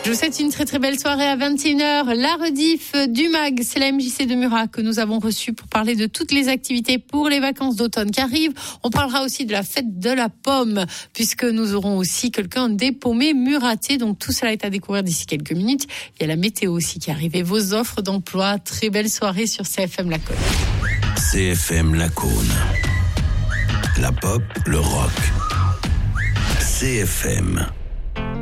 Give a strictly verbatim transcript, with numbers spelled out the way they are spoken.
Je vous souhaite une très très belle soirée à vingt et une heures. La rediff du mag, c'est la M J C de Murat que nous avons reçue pour parler de toutes les activités pour les vacances d'automne qui arrivent. On parlera aussi de la fête de la pomme, puisque nous aurons aussi quelqu'un dépaumé muraté. Donc tout cela est à découvrir d'ici quelques minutes. Il y a la météo aussi qui arrive et vos offres d'emploi. Très belle soirée sur C F M Lacoune. C F M Lacoune. La pop, le rock. C F M.